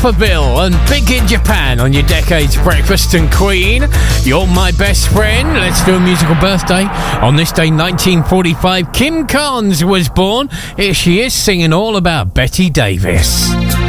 for Bill and Big in Japan on your Decades Breakfast and Queen. You're my best friend. Let's do a musical birthday. On this day, 1945, Kim Carnes was born. Here she is singing all about Betty Davis.